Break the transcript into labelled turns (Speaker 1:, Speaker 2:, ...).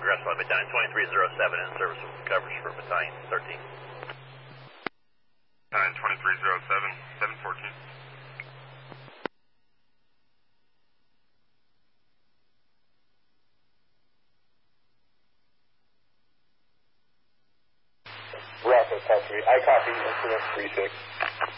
Speaker 1: progress by Battalion 2307 in service of coverage for Battalion 13.
Speaker 2: Battalion 2307, 714.
Speaker 3: Rocket Country, I copy incident 36.